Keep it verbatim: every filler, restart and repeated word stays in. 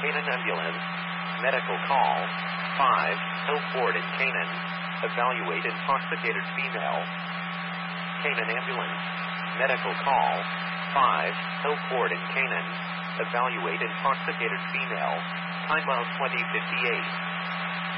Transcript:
Canaan Ambulance. Medical call. five. Hill Ford in Canaan. Evaluate intoxicated female. Canaan Ambulance. Medical call. five. Hill Ford in Canaan. Evaluate intoxicated female. Time of twenty fifty-eight.